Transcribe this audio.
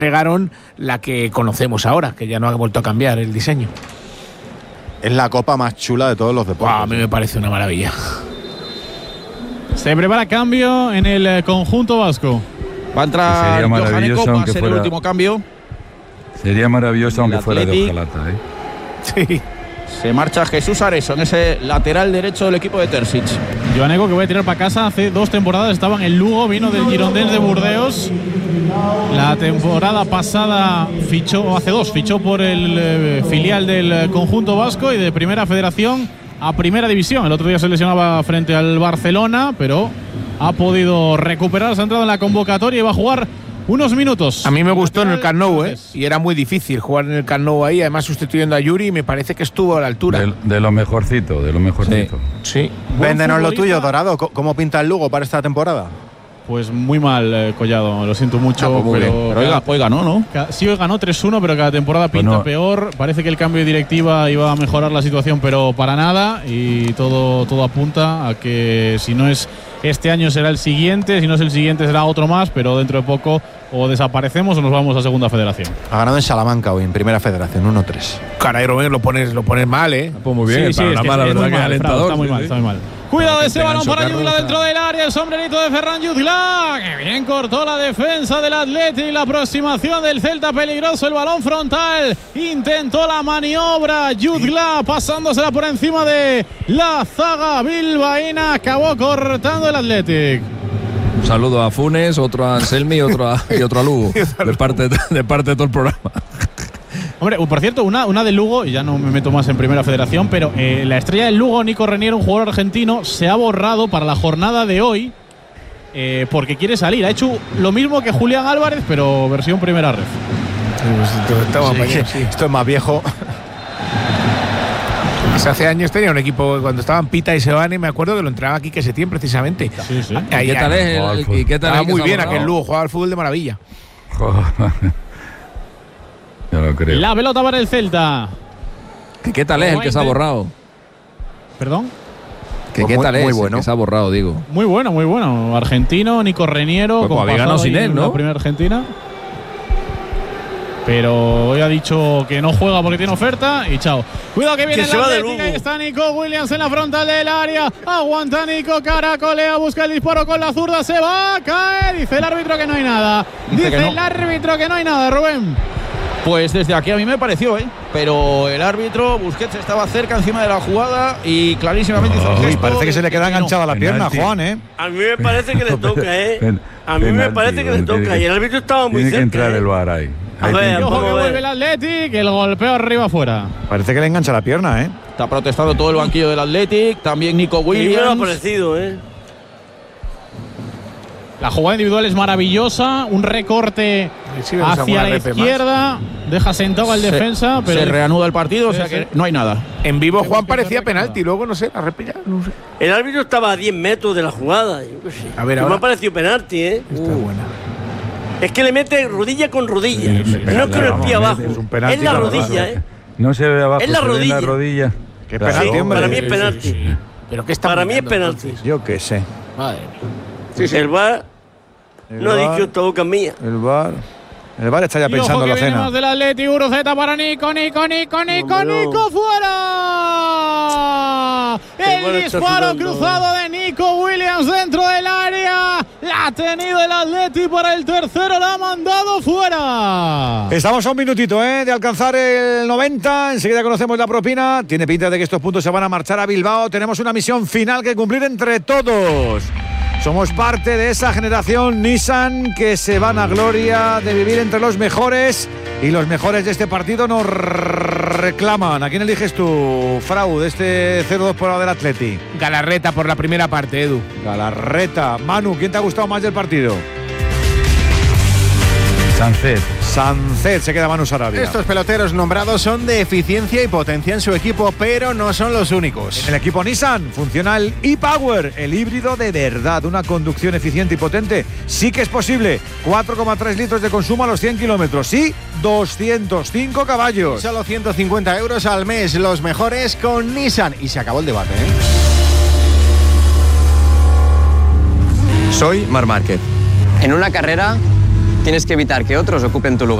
entregaron la que conocemos ahora, que ya no ha vuelto a cambiar el diseño. Es la copa más chula de todos los deportes. A mí me parece una maravilla. Se prepara cambio en el conjunto vasco. Va a entrar Johaneko, va a ser el último cambio. Sería maravilloso aunque fuera de hojalata, Sí. Se marcha Jesús Areso en ese lateral derecho del equipo de Terzic. Johaneko, que voy a tirar para casa, hace 2 temporadas estaba en el Lugo, vino del Girondins de Burdeos. La temporada pasada fichó por el filial del conjunto vasco y de Primera Federación a Primera División. El otro día se lesionaba frente al Barcelona, pero ha podido recuperar, se ha entrado en la convocatoria y va a jugar unos minutos. A mí me gustó en el Camp Nou, y era muy difícil jugar en el Camp Nou ahí, además sustituyendo a Yuri, y me parece que estuvo a la altura. De lo mejorcito. Sí. Véndenos lo tuyo, Dorado. ¿Cómo pinta el Lugo para esta temporada? Pues muy mal, Collado, lo siento mucho. Pero hoy ganó, ¿no? Sí, hoy ganó 3-1, pero cada temporada pinta peor. Parece que el cambio de directiva iba a mejorar la situación, pero para nada. Y todo apunta a que si no es este año será el siguiente, si no es el siguiente será otro más, pero dentro de poco o desaparecemos o nos vamos a Segunda Federación. Ha ganado en Salamanca hoy, en Primera Federación, 1-3. Caray, Rubén, lo pones mal, ¿eh? Pues muy bien, sí, la verdad que alentador. Está muy mal. Cuidado de ese balón para Jutgla dentro del área, el sombrerito de Ferran Jutgla, que bien cortó la defensa del Athletic y la aproximación del Celta, peligroso el balón frontal, intentó la maniobra Jutgla pasándosela por encima de la zaga bilbaína, acabó cortando el Athletic. Un saludo a Funes, otro a Anselmi y otro a Lugo, de parte de todo el programa. Hombre, por cierto, una del Lugo, y ya no me meto más en Primera Federación, pero la estrella del Lugo, Nico Reniero, un jugador argentino, se ha borrado para la jornada de hoy porque quiere salir. Ha hecho lo mismo que Julián Álvarez, pero versión Primera Ref. Esto es más viejo. Hace años tenía un equipo, cuando estaban Pita y Sebane, me acuerdo que lo entrenaba aquí que Setién precisamente. Sí. ¿Qué tal es? Estaba muy bien aquel Lugo, jugaba al fútbol de maravilla. Yo lo creo. La pelota para el Celta. ¿Qué tal es el que se ha borrado? ¿Perdón? ¿Qué tal es el que se ha borrado, digo? Muy bueno. Argentino, Nico Reniero. Pues había ganado sin él, ¿no? La primera Argentina. Pero hoy ha dicho que no juega porque tiene oferta y chao. Cuidado que viene la Atlética. Ahí está Nico Williams en la frontal del área. Aguanta Nico, caracolea, busca el disparo con la zurda. Se va, cae. Dice el árbitro que no hay nada. Dice el árbitro que no hay nada, Rubén. Pues desde aquí a mí me pareció, pero el árbitro Busquets estaba cerca encima de la jugada y clarísimamente hizo el gesto. Parece que se le queda enganchada la pierna, Juan, A mí me parece que le toca, A mí me parece que le toca y el árbitro estaba muy cerca. Tiene que entrar el VAR ahí. A ver, ojo que vuelve el Athletic, el golpeo arriba afuera. Parece que le engancha la pierna, Está protestando todo el banquillo del Athletic, también Nico Williams. Y me lo ha parecido, La jugada individual es maravillosa, un recorte hacia la izquierda, deja sentado al defensa, pero se reanuda el partido, o sea que no hay nada. En vivo Juan parecía penalti, luego no sé, la repilla, no sé. El árbitro estaba a 10 metros de la jugada. A ver, ahora me ha parecido penalti, Está buena. Es que le mete rodilla con rodilla. No es con el pie abajo. Es la rodilla, No se ve abajo, es la rodilla. ¿Qué penalti, hombre? Para mí es penalti. Sí. ¿Pero qué está para mí es penalti. Yo qué sé. Madre mía. El VAR no ha dicho esta boca mía. El VAR está ya pensando en la cena. Del Atleti, Guruceta para Nico, fuera. El disparo cruzado de Nico Williams dentro del área. La ha tenido el Atleti para el tercero, la ha mandado fuera. Estamos a un minutito de alcanzar el 90. Enseguida conocemos la propina. Tiene pinta de que estos puntos se van a marchar a Bilbao. Tenemos una misión final que cumplir entre todos. Somos parte de esa generación Nissan que se van a gloria de vivir entre los mejores y los mejores de este partido nos reclaman. ¿A quién eliges tú, Frau, de este 0-2 por lado del Atleti? Galarreta por la primera parte, Edu. Galarreta. Manu, ¿quién te ha gustado más del partido? Sancet, se queda Manu Sarabia. Estos peloteros nombrados son de eficiencia y potencia en su equipo, pero no son los únicos. En el equipo Nissan funciona el e-Power, el híbrido de verdad, una conducción eficiente y potente. Sí que es posible. 4,3 litros de consumo a los 100 kilómetros. Sí, 205 caballos. Solo 150 euros al mes, los mejores con Nissan. Y se acabó el debate, Soy Marc Márquez. En una carrera tienes que evitar que otros ocupen tu lugar.